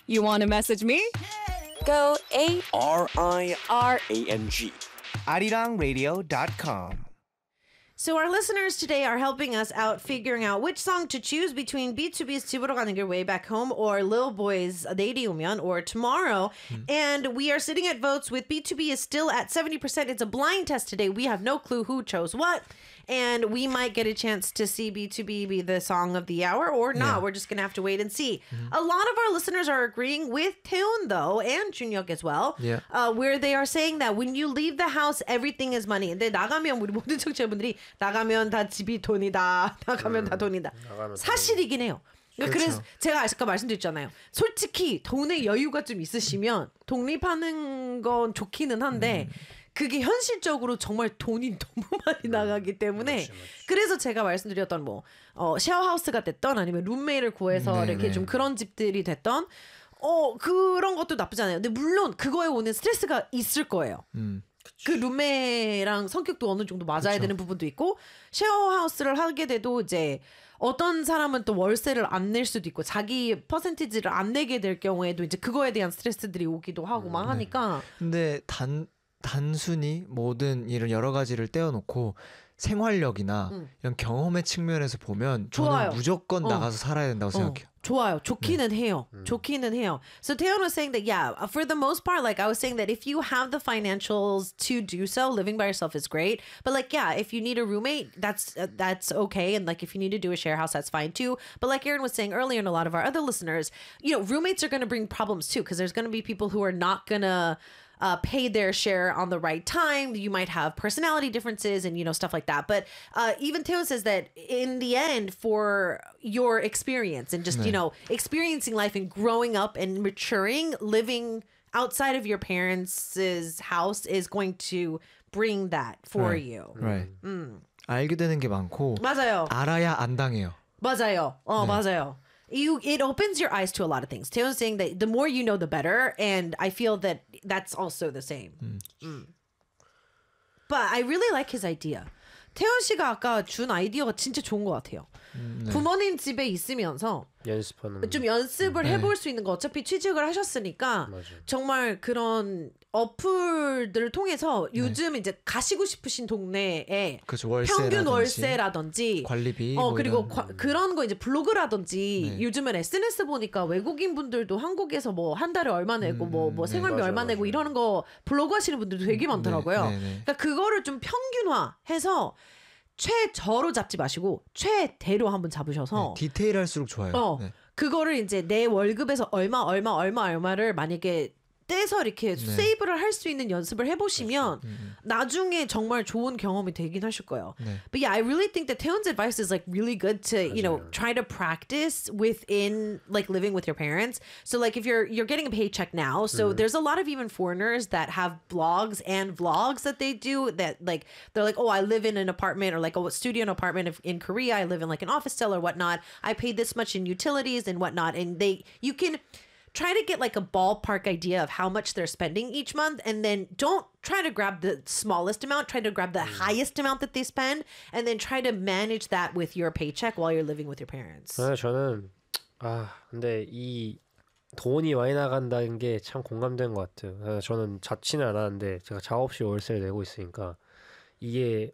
You want to message me? Go RIRANG. arirang.radio.com. So our listeners today are helping us out figuring out which song to choose between B2B's 집으로 가는 길 Way Back Home or Lil Boy's 내일이 오면 or Tomorrow. And we are sitting at votes with B2B is still at 70%. It's a blind test today. We have no clue who chose what. And we might get a chance to see B2B be the song of the hour or not. Yeah. We're just going to have to wait and see. A lot of our listeners are agreeing with Taeun, though, and Junhyuk as well, Yeah. where they are saying that when you leave the house, everything is money. 근데 나가면 우리 모든 청취자분들이 나가면 다 집이 돈이다. 나가면 다 돈이다. 사실이긴 해요. 그래서 제가 아까 말씀드렸잖아요. 솔직히 돈의 여유가 좀 있으시면 독립하는 건 좋기는 한데 그게 현실적으로 정말 돈이 너무 많이 나가기 때문에 그래서 제가 말씀드렸던 뭐 쉐어하우스가 됐던 아니면 룸메이를 구해서 이렇게 좀 그런 집들이 됐던 그런 것도 나쁘지 않아요. 근데 물론 그거에 오는 스트레스가 있을 거예요. 그 룸메랑 성격도 어느 정도 맞아야 되는 부분도 있고 쉐어하우스를 하게 돼도 이제 어떤 사람은 또 월세를 안 낼 수도 있고 자기 퍼센티지를 안 내게 될 경우에도 이제 그거에 대한 스트레스들이 오기도 하고 막 하니까 근데 단순히 모든 이런 여러 가지를 떼어놓고 생활력이나 이런 경험의 측면에서 보면 저는 좋아요. 무조건 나가서 살아야 된다고 생각해요. 좋아요. 좋기는 해요. 좋기는 해요. So Taeyeon was saying that, yeah, for the most part, like I was saying that if you have the financials to do so, living by yourself is great. But like, yeah, if you need a roommate, that's okay. And like, if you need to do a share house, that's fine too. But like Aaron was saying earlier and a lot of our other listeners, you know, roommates are going to bring problems too, because there's going to be people who are not going to pay their share on the right time. You might have personality differences and, you know, stuff like that. But even Taeyeon says that in the end, for your experience and just, you know, experiencing life and growing up and maturing, living outside of your parents' house is going to bring that for you. Right. 알게 되는 게 많고 맞아요. 알아야 안 당해요. 맞아요. 맞아요. It opens your eyes to a lot of things. Taeyeon's saying that the more you know, the better. And I feel that that's also the same. But I really like his idea. 태연 씨가 아까 준 아이디어가 진짜 좋은 것 같아요. 부모님 집에 있으면서 좀 연습을 해볼 수 있는 거 어차피 취직을 하셨으니까 정말 그런 어플들을 통해서 요즘 이제 가시고 싶으신 동네에 그렇죠, 평균 월세라든지 관리비 그리고 그런 거 이제 블로그라든지 요즘은 SNS 보니까 외국인 분들도 한국에서 뭐 한 달에 얼마 내고 뭐 생활비 얼마 내고 이러는 거 블로그 하시는 분들도 되게 많더라고요. 그러니까 그거를 좀 평균화해서 최저로 잡지 마시고 최대로 한번 잡으셔서 디테일할수록 좋아요. 그거를 이제 내 월급에서 얼마를 만약에 떼서 이렇게 세이브를 할 수 있는 연습을 해보시면 나중에 정말 좋은 경험이 되긴 하실 거예요. But yeah, I really think that Taeyeon's advice is like really good to, you know, try to practice within like living with your parents. So like if you're getting a paycheck now, so there's a lot of even foreigners that have blogs and vlogs that they do that like, they're like, oh, I live in an apartment or like a studio apartment in Korea. I live in like an office cell or whatnot. I pay this much in utilities and whatnot. And you can try to get like a ballpark idea of how much they're spending each month, and then don't try to grab the smallest amount, try to grab the highest amount that they spend, and then try to manage that with your paycheck while you're living with your parents. 저는 근데 이 돈이 많이 나간다는 게 참 공감되는 것 같아요. 저는 자취는 안 하는데 제가 작업 없이 월세를 내고 있으니까 이게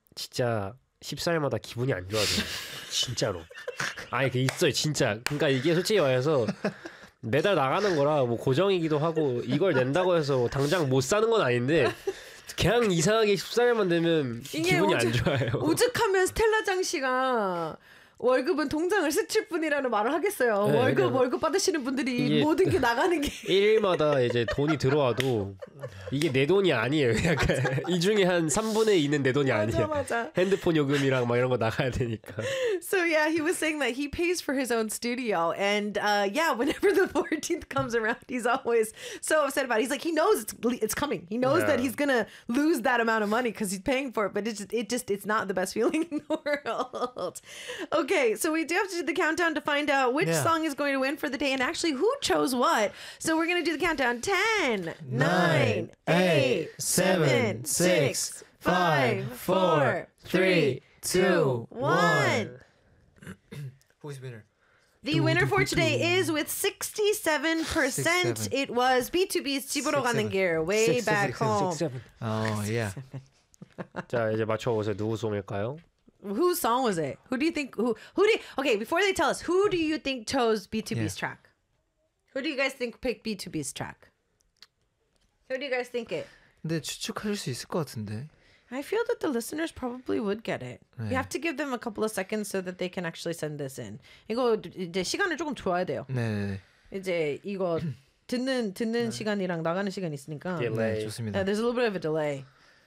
진짜 14일마다 기분이 안 좋아져요. 진짜로. 아니 그 있어요 진짜. 그러니까 이게 솔직히 말해서 매달 나가는 거라 뭐 고정이기도 하고 이걸 낸다고 해서 뭐 당장 못 사는 건 아닌데 그냥 이상하게 14일만 되면 기분이 안 좋아요. 오죽하면 스텔라장 씨가 월급은 동장을 스칠 뿐이라는 말을 하겠어요. 네, 월급 받으시는 분들이 모든 게 나가는 게 1일마다 이제 돈이 들어와도 이게 내 돈이 아니에요. 약간 이 중에 한 3분의 2는 내 돈이 아니에요. 맞아. 핸드폰 요금이랑 막 이런 거 나가야 되니까. So yeah, he was saying that he pays for his own studio, and yeah, whenever the 14th comes around, he's always so upset about it. He's like, he knows it's coming. He knows that he's gonna lose that amount of money because he's paying for it, but it's not the best feeling in the world. Okay, so we do have to do the countdown to find out which song is going to win for the day and actually who chose what. So we're going to do the countdown. 10, 9, 8, 7, 6, 5, 4, 3, 2, 1. Who's winner? The winner for today is with 67%. 67. It was B2B's 집으로 가는 길, way back home. Oh yeah. 자 이제 맞춰보세요. 누구 송일까요? Whose song was it? Who do you think? Okay, before they tell us, who do you think chose B2B's track? Who do you guys think picked B2B's track? Who do you guys think it? 근데 추측하실 수 있을 것 같은데. I feel that the listeners probably would get it. 네. We have to give them a couple of seconds so that they can actually send this in. 이거 이제 시간을 조금 줘야 돼요. 네. 이제 이거 듣는 시간이랑 나가는 시간이 있으니까. Delay. 네, 좋습니다. Yeah, there's a little bit of a delay.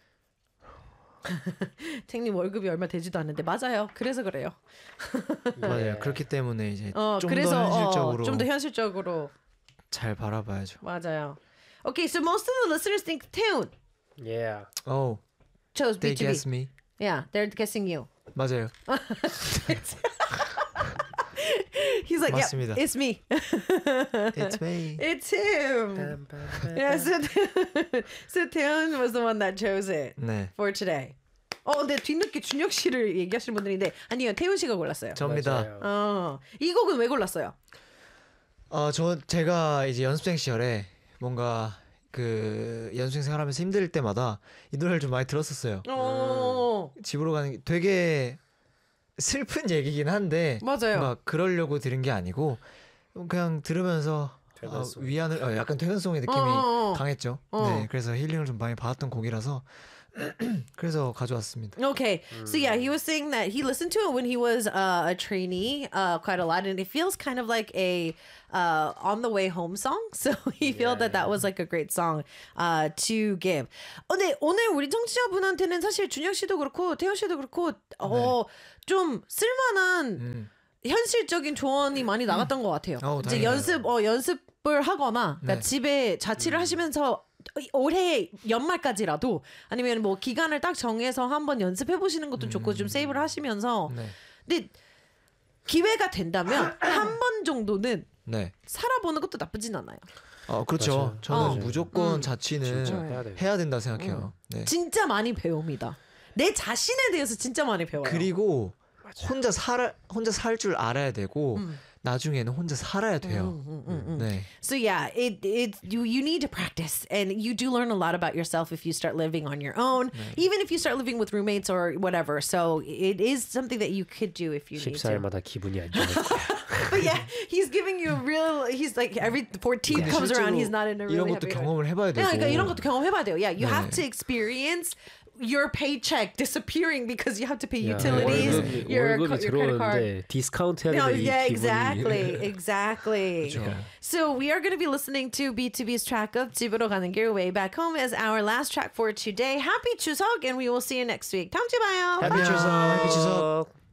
탱님 월급이 얼마 되지도 않는데 맞아요. 그래서 그래요. 맞아요. 그렇기 때문에 이제 좀 더 그래서 현실적으로 좀 더 현실적으로 잘 바라봐야죠. 맞아요. Okay, so most of the listeners think Taehoon Yeah. Oh, chose they B2B. guess me. Yeah, they're guessing you. 맞아요. He's like, yeah, 맞습니다. it's me. It's me. It's him. Yeah, so Taehoon was the one that chose it 네, for today. 근데 뒤늦게 준혁 씨를 얘기하시는 분들인데 아니요, 태훈 씨가 골랐어요. 접니다. 맞아요. 이 곡은 왜 골랐어요? 제가 이제 연습생 시절에 뭔가 그 연습생 생활하면서 힘들 때마다 이 노래를 좀 많이 들었었어요. 집으로 가는 게 되게 슬픈 얘기긴 한데 맞아요. 뭔가 그러려고 들은 게 아니고 그냥 들으면서 퇴근송. 위안을 약간 퇴근송의 느낌이 강했죠. 네, 그래서 힐링을 좀 많이 받았던 곡이라서 그래서 가져왔습니다. Okay, so yeah, he was saying that he listened to it when he was a trainee quite a lot, and it feels kind of like a on the way home song. So he felt that was like a great song to give. 근데 오늘 우리 청취자분한테는 사실 준혁 씨도 그렇고 태현 씨도 그렇고 좀 쓸만한 현실적인 조언이 많이 나갔던 것 같아요. 이제 연습을 하거나 그러니까 집에 자취를 하시면서 올해 연말까지라도 아니면 뭐 기간을 딱 정해서 한번 연습해 보시는 것도 좋고 좀 세이브를 하시면서 근데 기회가 된다면 한 번 정도는 살아보는 것도 나쁘진 않아요. 그렇죠. 맞아요. 저는 무조건 자취는 진짜 해야 돼요. 해야 된다 생각해요. 네. 진짜 많이 배웁니다. 내 자신에 대해서 진짜 많이 배워요. 그리고 혼자 살 줄 알아야 되고 나중에는 혼자 살아야 돼요. 네. So yeah, you need to practice, and you do learn a lot about yourself if you start living on your own, even if you start living with roommates or whatever. So it is something that you could do if you need to. 14일마다 기분이 안 좋을 거야. But yeah, he's giving you a real. He's like every 14th comes around, he's not in a really 이런 것도 happy mood. 경험을 해봐야 되고. 그러니까 이런 것도 경험해봐야 돼요. Yeah, you have to experience your paycheck disappearing because you have to pay utilities, your credit card. 들어오는데 디스카운트 해야 되는데 Yeah, 기분이. exactly. So we are going to be listening to B2B's track of 집으로 가는 길 Way Back Home as our last track for today. Happy 추석, and we will see you next week. 다음 주에 봐요. Happy 추석.